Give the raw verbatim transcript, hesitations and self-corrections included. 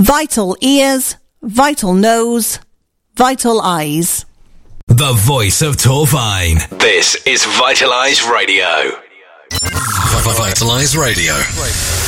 Vital ears, vital nose, vital eyes. The voice of Torfine. This is Vitalise Radio. Vitalise Radio.